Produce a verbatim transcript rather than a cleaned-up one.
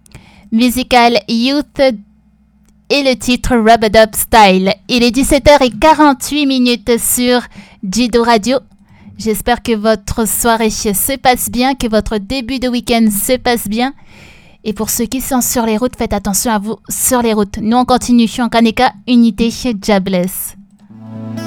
Musical Youth et le titre Rub-a-Dub Style. Il est dix-sept heures quarante-huit minutes sur Jido Radio. J'espère que votre soirée se passe bien, que votre début de week-end se passe bien. Et pour ceux qui sont sur les routes, faites attention à vous sur les routes. Nous on continue, je suis en Kaneka, unité chez Jobless.